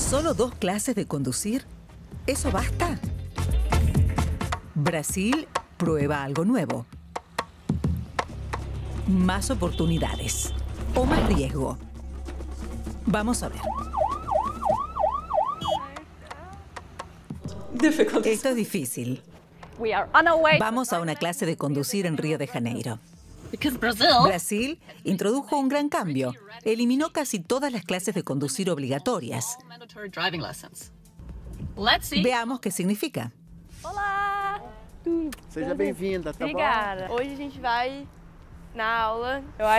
¿Solo 2 clases de conducir? ¿Eso basta? Brasil prueba algo nuevo. Más oportunidades o más riesgo. Vamos a ver. Esto es difícil. Vamos a una clase de conducir en Río de Janeiro. Brasil introdujo un gran cambio. Eliminó casi todas las clases de conducir obrigatorias. Veamos qué significa. Olá! Seja bem-vinda, tá bom? Obrigada. Hoje a gente vai na aula.